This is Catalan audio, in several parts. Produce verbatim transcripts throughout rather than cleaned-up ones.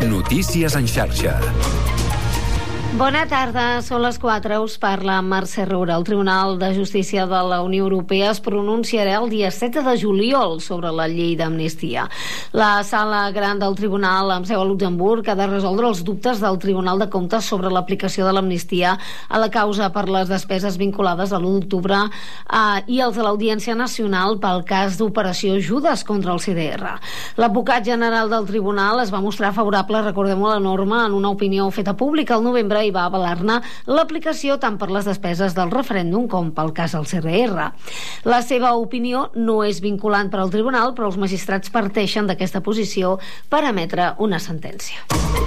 Notícies en xarxa. Bona tarda, són les quatre, us parla Mercè Roura. El Tribunal de Justícia de la Unió Europea es pronunciarà el dia set de juliol sobre la llei d'amnistia. La sala gran del Tribunal, amb seu a Luxemburg, ha de resoldre els dubtes del Tribunal de Comptes sobre l'aplicació de l'amnistia a la causa per les despeses vinculades a l'u d'octubre eh, i els de l'Audiència Nacional pel cas d'Operació Judes contra el C D R. L'advocat general del Tribunal es va mostrar favorable, recordem-ho, a la norma en una opinió feta pública al novembre i va avalar-ne l'aplicació tant per les despeses del referèndum com pel cas del C D R. La seva opinió no és vinculant per al tribunal, però els magistrats parteixen d'aquesta posició per emetre una sentència.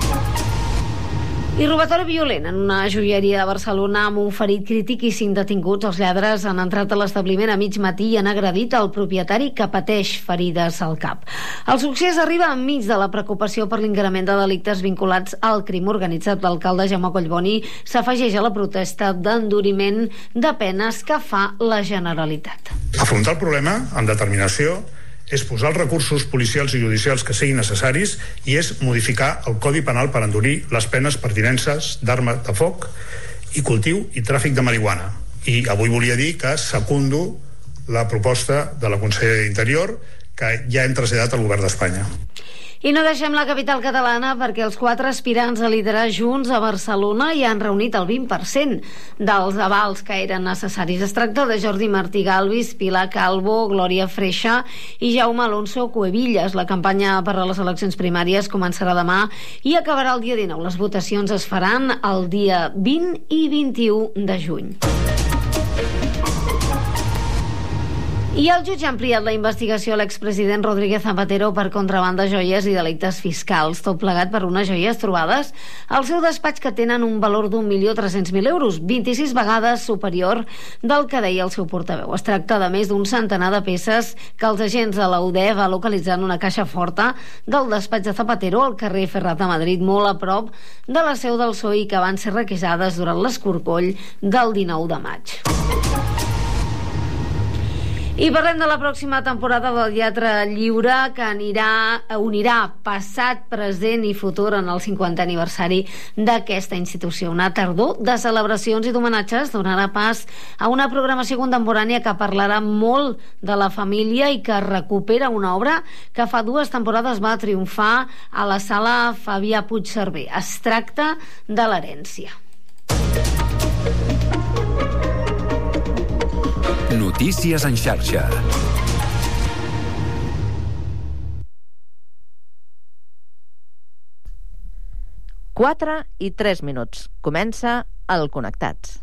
I robatori violent en una joieria de Barcelona amb un ferit crític i cinc detinguts. Els lladres han entrat a l'establiment a mig matí i han agredit el propietari, que pateix ferides al cap. El succés arriba enmig de la preocupació per l'increment de delictes vinculats al crim organitzat. L'alcalde Jaume Collboni s'afegeix a la protesta d'enduriment de penes que fa la Generalitat. Afrontar el problema amb determinació és posar els recursos policials i judicials que siguin necessaris i és modificar el Codi Penal per endurir les penes per tinences d'arma de foc i cultiu i tràfic de marihuana. I avui volia dir que secundo la proposta de la consellera d'Interior que ja hem traslladat al govern d'Espanya. I no deixem la capital catalana perquè els quatre aspirants a liderar Junts a Barcelona ja han reunit el vint per cent dels avals que eren necessaris. Es tracta de Jordi Martí Galvis, Pilar Calvo, Glòria Freixa i Jaume Alonso Cuevillas. La campanya per a les eleccions primàries començarà demà i acabarà el dia dinou. Les votacions es faran el dia vint i vint-i-u de juny. I el jutge ha ampliat la investigació a l'expresident Rodríguez Zapatero per contraban de joies i delictes fiscals, tot plegat per unes joies trobades al seu despatx que tenen un valor d'un milió tres-cents mil euros, vint-i-sis vegades superior del que deia el seu portaveu. Es tracta de més d'un centenar de peces que els agents de la U D E va localitzar en una caixa forta del despatx de Zapatero al carrer Ferrat de Madrid, molt a prop de la seu del P S O E, i que van ser requisades durant l'escorcoll del dinou de maig. I parlem de la pròxima temporada del Teatre Lliure, que anirà, unirà passat, present i futur en el cinquantè aniversari d'aquesta institució. Una tardor de celebracions i d'homenatges donarà pas a una programació contemporània que parlarà molt de la família i que recupera una obra que fa dues temporades va triomfar a la sala Fabià Puigcerver. Es tracta de l'Herència. Notícies en xarxa. quatre i tres minuts. Comença el Connectats.